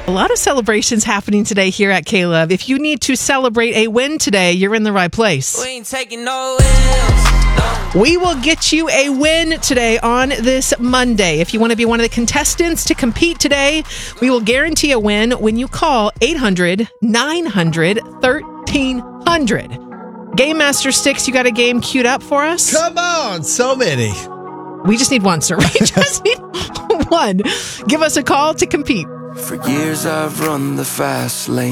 A lot of celebrations happening today here at K-Love. If you need to celebrate a win today, you're in the right place. We ain't taking no L's. We will get you a win today on this Monday. If you want to be one of the contestants to compete today, we will guarantee a win when you call 800-900-1300. Game Master Sticks, you got a game queued up for us? Come on, so many. We just need one, sir. We just need one. Give us a call to compete. For years I've run the fast lane.